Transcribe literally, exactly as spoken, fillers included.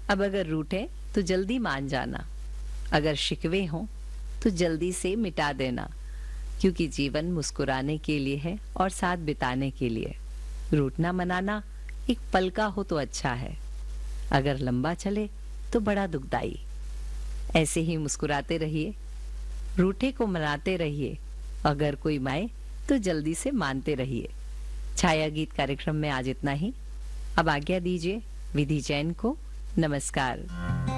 अब अगर रूठे तो जल्दी मान जाना, अगर शिकवे हों तो जल्दी से मिटा देना, क्योंकि जीवन मुस्कुराने के लिए है और साथ बिताने के लिए। रूठना मनाना एक पल का हो तो अच्छा है, अगर लंबा चले तो बड़ा दुखदाई। ऐसे ही मुस्कुराते रहिए, रूठे को मनाते रहिए, अगर कोई माए तो जल्दी से मानते रहिए। छाया गीत कार्यक्रम में आज इतना ही। अब आज्ञा दीजिए विधि जैन को। नमस्कार।